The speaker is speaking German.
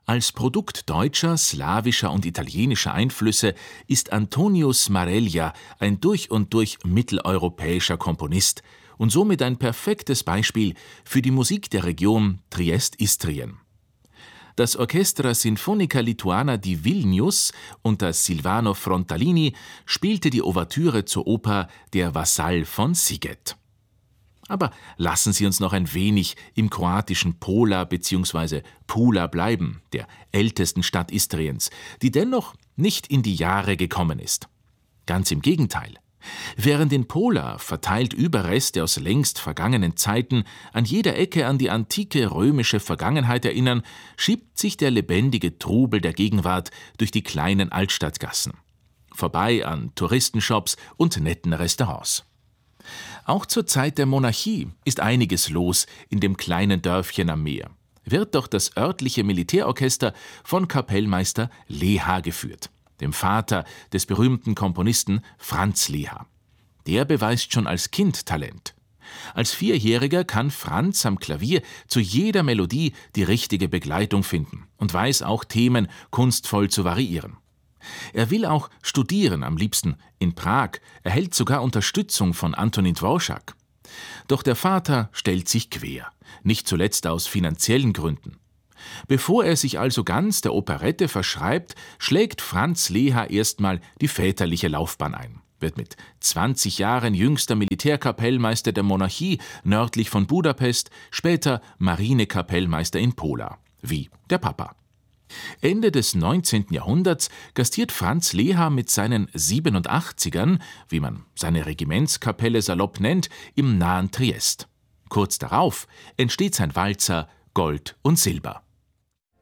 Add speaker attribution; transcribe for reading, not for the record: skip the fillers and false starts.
Speaker 1: Als Produkt deutscher, slawischer und italienischer Einflüsse ist Antonio Smaraglia ein durch und durch mitteleuropäischer Komponist und somit ein perfektes Beispiel für die Musik der Region Triest-Istrien. Das Orchestra Sinfonica Lituana di Vilnius unter Silvano Frontalini spielte die Ouvertüre zur Oper Der Vasall von Sziget. Aber lassen Sie uns noch ein wenig im kroatischen Pola bzw. Pula bleiben, der ältesten Stadt Istriens, die dennoch nicht in die Jahre gekommen ist. Ganz im Gegenteil. Während in Pola verteilt Überreste aus längst vergangenen Zeiten an jeder Ecke an die antike römische Vergangenheit erinnern, schiebt sich der lebendige Trubel der Gegenwart durch die kleinen Altstadtgassen. Vorbei an Touristenshops und netten Restaurants. Auch zur Zeit der Monarchie ist einiges los in dem kleinen Dörfchen am Meer. Wird doch das örtliche Militärorchester von Kapellmeister Leha geführt, dem Vater des berühmten Komponisten Franz Leha. Der beweist schon als Kind Talent. Als Vierjähriger kann Franz am Klavier zu jeder Melodie die richtige Begleitung finden und weiß auch Themen kunstvoll zu variieren. Er will auch studieren, am liebsten in Prag, erhält sogar Unterstützung von Antonín Dvořák. Doch der Vater stellt sich quer, nicht zuletzt aus finanziellen Gründen. Bevor er sich also ganz der Operette verschreibt, schlägt Franz Leha erstmal die väterliche Laufbahn ein, wird mit 20 Jahren jüngster Militärkapellmeister der Monarchie nördlich von Budapest, später Marinekapellmeister in Pola, wie der Papa. Ende des 19. Jahrhunderts gastiert Franz Leha mit seinen 87ern, wie man seine Regimentskapelle salopp nennt, im nahen Triest. Kurz darauf entsteht sein Walzer Gold und Silber.